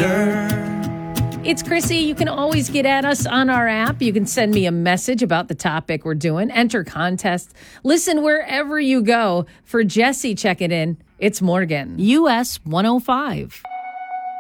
It's Chrissy. You can always get at us on our app. You can send me a message about the topic we're doing. Enter contest. Listen wherever you go. For Jesse checking in, it's Morgan. US 105.